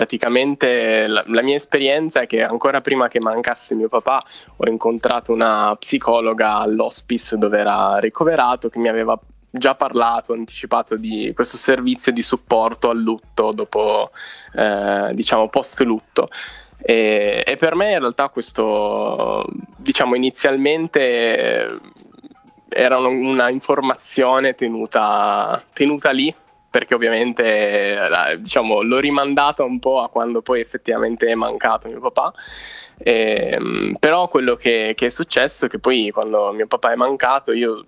praticamente la mia esperienza è che ancora prima che mancasse mio papà ho incontrato una psicologa all'hospice dove era ricoverato, che mi aveva già anticipato di questo servizio di supporto al lutto dopo, diciamo, post lutto. E per me in realtà questo, diciamo, inizialmente era una informazione tenuta lì, perché ovviamente, diciamo, l'ho rimandata un po' a quando poi effettivamente è mancato mio papà. Però quello che è successo è che poi quando mio papà è mancato io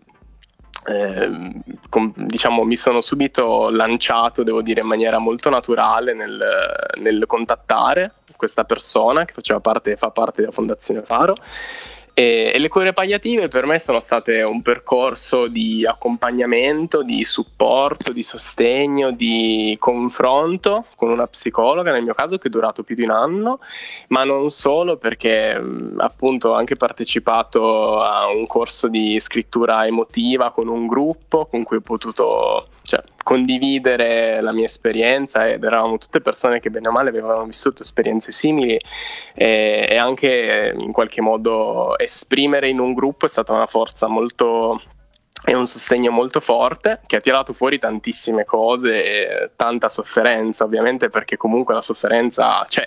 diciamo mi sono subito lanciato, devo dire in maniera molto naturale, nel contattare questa persona che fa parte della Fondazione Faro. E le cure palliative per me sono state un percorso di accompagnamento, di supporto, di sostegno, di confronto con una psicologa, nel mio caso, che è durato più di un anno, ma non solo, perché appunto ho anche partecipato a un corso di scrittura emotiva con un gruppo con cui ho potuto condividere la mia esperienza, ed eravamo tutte persone che bene o male avevano vissuto esperienze simili, e anche in qualche modo esprimere in un gruppo è stata una forza molto e un sostegno molto forte, che ha tirato fuori tantissime cose e tanta sofferenza, ovviamente, perché comunque la sofferenza c'è,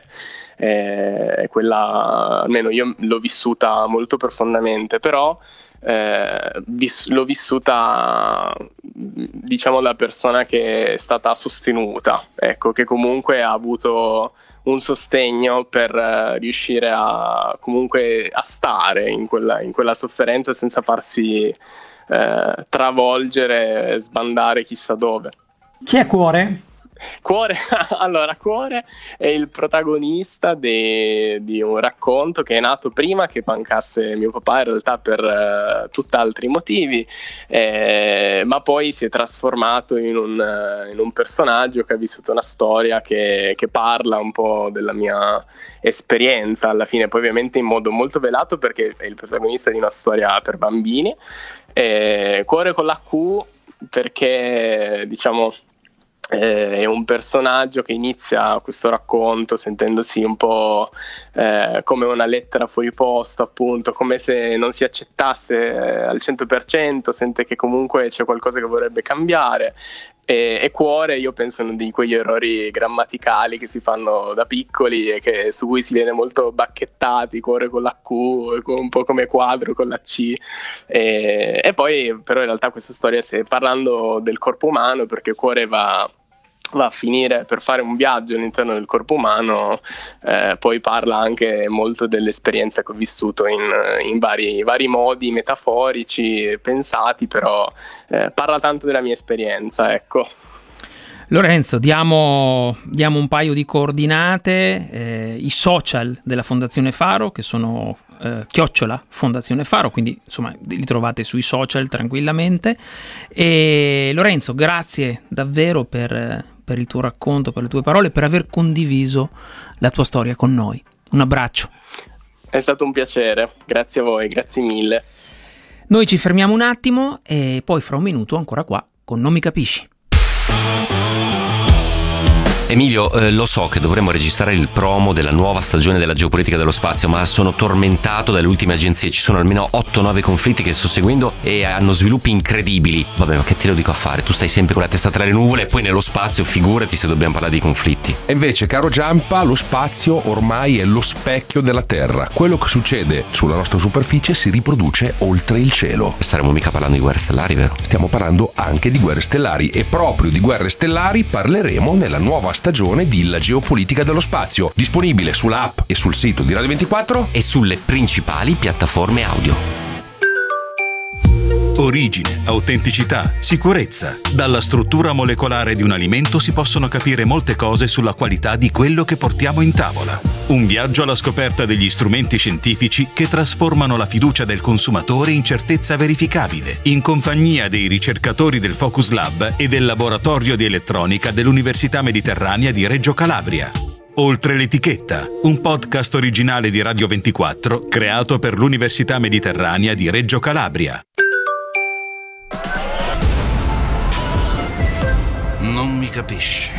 quella almeno io l'ho vissuta molto profondamente, però l'ho vissuta, diciamo, da persona che è stata sostenuta, ecco, che comunque ha avuto un sostegno per riuscire a comunque a stare in quella sofferenza senza farsi travolgere e sbandare chissà dove. Chi è Cuore? Allora, Cuore è il protagonista di un racconto che è nato prima che mancasse mio papà, in realtà per tutt'altri motivi, ma poi si è trasformato in un personaggio che ha vissuto una storia che parla un po' della mia esperienza alla fine, poi ovviamente in modo molto velato, perché è il protagonista di una storia per bambini. Cuore con la Q perché, diciamo, è un personaggio che inizia questo racconto sentendosi un po' come una lettera fuori posto, appunto, come se non si accettasse al 100%, sente che comunque c'è qualcosa che vorrebbe cambiare. E Cuore, io penso, è uno di quegli errori grammaticali che si fanno da piccoli e su cui si viene molto bacchettati, Cuore con la Q, un po' come quadro con la C. E poi però in realtà questa storia sta parlando del corpo umano, perché Cuore va a finire per fare un viaggio all'interno del corpo umano, poi parla anche molto dell'esperienza che ho vissuto in vari modi metaforici, pensati, però parla tanto della mia esperienza, ecco. Lorenzo, diamo un paio di coordinate, i social della Fondazione Faro, che sono @Fondazione Faro, quindi insomma li trovate sui social tranquillamente. E Lorenzo, grazie davvero per il tuo racconto, per le tue parole, per aver condiviso la tua storia con noi. Un abbraccio. È stato un piacere, grazie a voi, grazie mille. Noi ci fermiamo un attimo e poi fra un minuto ancora qua con Non mi capisci. Emilio, lo so che dovremmo registrare il promo della nuova stagione della geopolitica dello spazio, ma sono tormentato dalle ultime agenzie. Ci sono almeno 8-9 conflitti che sto seguendo e hanno sviluppi incredibili. Vabbè, ma che te lo dico a fare? Tu stai sempre con la testa tra le nuvole e poi nello spazio, figurati se dobbiamo parlare di conflitti. E invece, caro Giampa, lo spazio ormai è lo specchio della Terra. Quello che succede sulla nostra superficie si riproduce oltre il cielo. Staremo mica parlando di guerre stellari, vero? Stiamo parlando anche di guerre stellari, e proprio di guerre stellari parleremo nella nuova stagione di La geopolitica dello spazio, disponibile sulla app e sul sito di Radio 24 e sulle principali piattaforme audio. Origine, autenticità, sicurezza. Dalla struttura molecolare di un alimento si possono capire molte cose sulla qualità di quello che portiamo in tavola. Un viaggio alla scoperta degli strumenti scientifici che trasformano la fiducia del consumatore in certezza verificabile, in compagnia dei ricercatori del Focus Lab e del laboratorio di elettronica dell'Università Mediterranea di Reggio Calabria. Oltre l'etichetta, un podcast originale di Radio 24 creato per l'Università Mediterranea di Reggio Calabria. Non mi capisci.